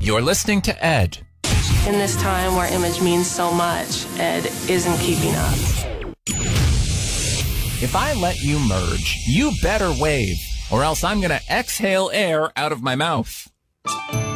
You're listening to Ed. In this time where image means so much, Ed isn't keeping up. If I let you merge, you better wave, or else I'm going to exhale air out of my mouth.